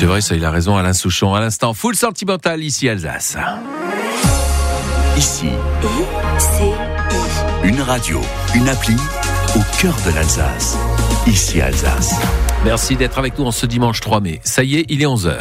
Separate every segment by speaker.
Speaker 1: C'est vrai, ça, il a raison, Alain Souchon. À l'instant, Full Sentimental, ici Alsace.
Speaker 2: Ici, une radio, une appli au cœur de l'Alsace. Ici Alsace.
Speaker 1: Merci d'être avec nous en ce dimanche 3 mai. Ça y est, il est 11h.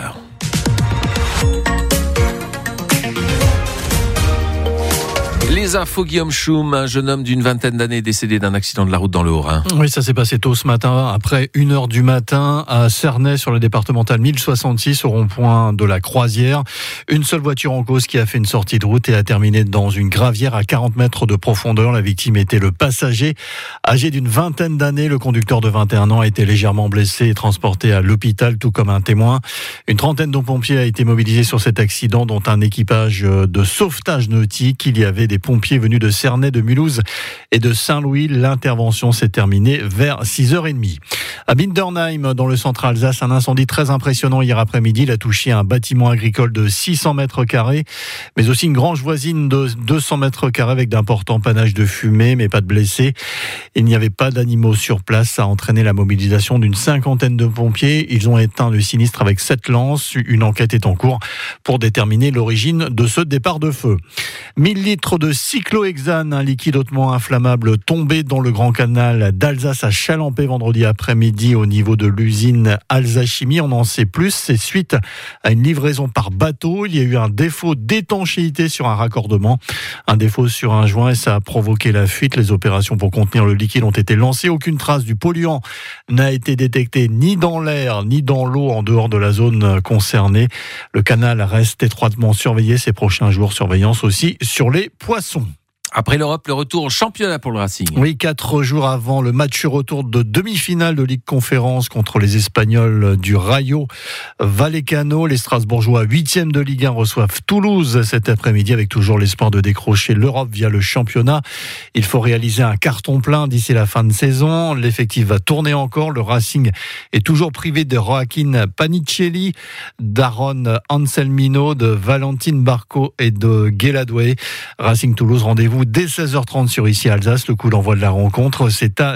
Speaker 1: Les infos, Guillaume Schum, un jeune homme d'une vingtaine d'années décédé d'un accident de la route dans le Haut-Rhin.
Speaker 3: Oui, ça s'est passé tôt ce matin, après 1h du matin, à Cernay, sur le départemental 1066, au rond-point de la Croisière. Une seule voiture en cause qui a fait une sortie de route et a terminé dans une gravière à 40 mètres de profondeur. La victime était le passager, âgé d'une vingtaine d'années. Le conducteur de 21 ans a été légèrement blessé et transporté à l'hôpital, tout comme un témoin. Une trentaine de pompiers a été mobilisée sur cet accident, dont un équipage de sauvetage nautique. Il y avait des pompiers venus de Cernay, de Mulhouse et de Saint-Louis. L'intervention s'est terminée vers 6h30. À Bindernheim, dans le centre Alsace, un incendie très impressionnant hier après-midi. Il a touché un bâtiment agricole de 600 mètres carrés, mais aussi une grange voisine de 200 mètres carrés avec d'importants panaches de fumée, mais pas de blessés. Il n'y avait pas d'animaux sur place. Ça a entraîné la mobilisation d'une cinquantaine de pompiers. Ils ont éteint le sinistre avec 7 lances. Une enquête est en cours pour déterminer l'origine de ce départ de feu. 1000 litres de cyclohexane, un liquide hautement inflammable tombé dans le Grand Canal d'Alsace à Chalampé vendredi après-midi au niveau de l'usine Alsace Chimie. On en sait plus. C'est suite à une livraison par bateau. Il y a eu un défaut d'étanchéité sur un raccordement, un défaut sur un joint et ça a provoqué la fuite. Les opérations pour contenir le liquide ont été lancées. Aucune trace du polluant n'a été détectée ni dans l'air ni dans l'eau en dehors de la zone concernée. Le canal reste étroitement surveillé ces prochains jours. Surveillance aussi sur les poissons.
Speaker 1: Après l'Europe, le retour au championnat pour le Racing.
Speaker 3: Oui, 4 jours avant le match retour de demi-finale de Ligue Conférence contre les Espagnols du Rayo Vallecano. Les Strasbourgeois, 8e de Ligue 1, reçoivent Toulouse cet après-midi avec toujours l'espoir de décrocher l'Europe via le championnat. Il faut réaliser un carton plein d'ici la fin de saison. L'effectif va tourner encore. Le Racing est toujours privé de Joaquin Panicelli, d'Aaron Anselmino, de Valentine Barco et de Guéladoué. Racing Toulouse, rendez-vous dès 16h30 sur Ici Alsace. Le coup d'envoi de la rencontre, c'est à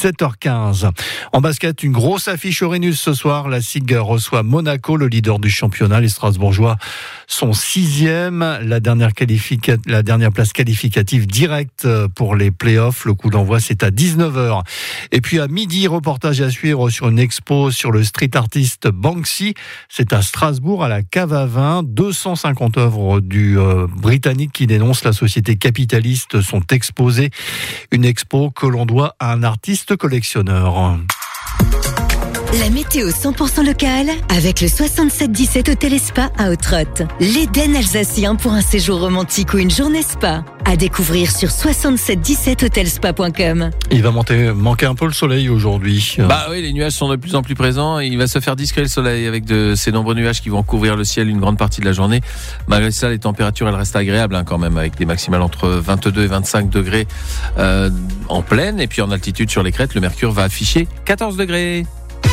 Speaker 3: 17h15. En basket, une grosse affiche au Rhenus ce soir. La SIG reçoit Monaco, le leader du championnat. Les Strasbourgeois sont 6e. La dernière place qualificative directe pour les playoffs. Le coup d'envoi, c'est à 19h. Et puis à midi, reportage à suivre sur une expo sur le street artiste Banksy. C'est à Strasbourg, à la Cave à Vin. 250 œuvres du Britannique qui dénonce la société capitaliste sont exposées. Une expo que l'on doit à un artiste collectionneur.
Speaker 4: La météo 100% locale avec le 6717 Hôtel et Spa à Autrotte. L'Éden alsacien pour un séjour romantique ou une journée spa. À découvrir sur 6717hotelspa.com.
Speaker 3: Il va manquer un peu le soleil aujourd'hui.
Speaker 1: Bah oui, les nuages sont de plus en plus présents. Il va se faire discret le soleil avec ces nombreux nuages qui vont couvrir le ciel une grande partie de la journée. Malgré ça, les températures elles restent agréables quand même, avec des maximales entre 22 et 25 degrés en plaine. Et puis en altitude sur les crêtes, le mercure va afficher 14 degrés.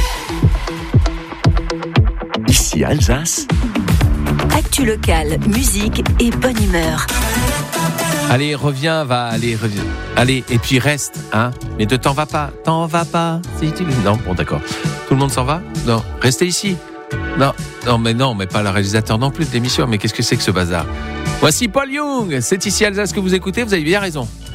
Speaker 2: Ici Alsace.
Speaker 4: Actu locale, musique et bonne humeur.
Speaker 1: Allez, reviens. Allez, et puis reste, hein. Mais ne t'en vas pas. Si tu veux. Non, bon, d'accord. Tout le monde s'en va? Non. Restez ici. Non, mais pas le réalisateur non plus de l'émission. Mais qu'est-ce que c'est que ce bazar? Voici Paul Young. C'est Ici Alsace que vous écoutez. Vous avez bien raison.